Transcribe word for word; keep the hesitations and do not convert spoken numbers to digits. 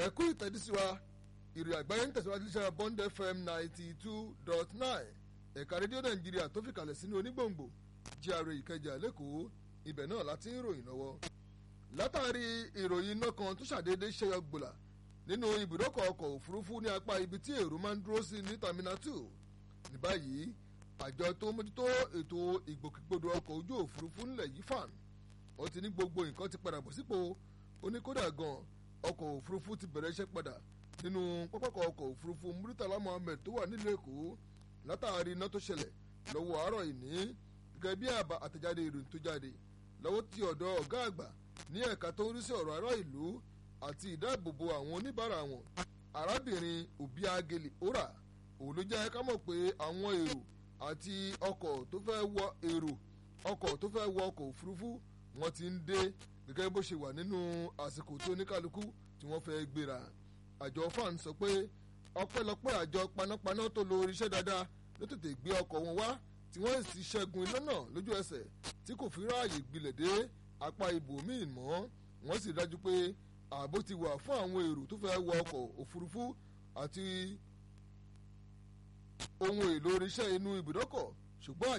ẹ̀kú ìtẹ̀dísíwa ìrìn àgbáyé ń tẹ̀síwájú iṣẹ́ Bond F M ninety two dot nine ẹ̀ka rédíò Nàìjíríà tó fìkàlẹ̀ sínú onígbòǹgbò G R A Ìkẹjà lẹ́kọ̀ọ́ ibẹ̀ náà láti ń ròyìn lọ́wọ́. látàrí ìròyìn iná kan tó ṣàdédé ṣẹyọ gbòlà nínú ibùdókọ̀ ọkọ̀ òfurufú ní apá ibi tí èrò máa ń dúró sí ní Terminal two ní báyìí àjọ tó mójútó ètò ìgbòkègbodò ọkọ̀ ojú òfurufú ńlẹ̀ yìí fan ó ti ní gbogbo nǹkan ti padà bọ̀ sípò ó ní kódà gan ọkọ̀ òfurufú ti bẹ̀rẹ̀ iṣẹ́ padà nínú pápákọ̀ ọkọ̀ òfurufú Murtala Mohammed tó wà nílùú Èkó látàrí iná tó ṣẹlẹ̀ lọ́wọ́ àárọ̀ ìní gẹ́gẹ́ bí àbá àtẹ̀jáde ìròyìn tó jáde lọ́wọ́ ti ọ̀dọ̀ ọ̀gá àgbà ní ẹ̀ka tó ń rí sí ọ̀rọ̀ ará ìlú àti ìdáàbòbò àwọn oníbàárà wọn arábìnrin Obiageli Ora òun ló jẹ́ ká mọ̀ pé àwọn èrò àti ọkọ̀ tó fẹ́ wọ èrò ọkọ̀ tó fẹ́ wọ ọkọ̀ òfurufú wọn ti ń dé gẹ́gẹ́ bó ṣe wà nínú àsìkò tó oníkálukú tí wọ́n fẹ́ gbéra àjọ fan sọ pé ọpẹ́lọpẹ́ àjọ panápaná tó lo irinṣẹ́ dáadáa ló tètè gbé ọkọ̀ wọn wá tí wọ́n sì ṣẹ́gun iná náà lójú ẹsẹ̀ tí kò fi ráàyè gbilẹ̀ dé apá ibòmíì mọ́ wọ́n sì dájú pé ààbò ti wà fún àwọn èrò tó fẹ́ wọ ọkọ̀ òfurufú àti ohun èlò irinṣẹ́ inú ibùdókọ̀ ṣùgbọ́n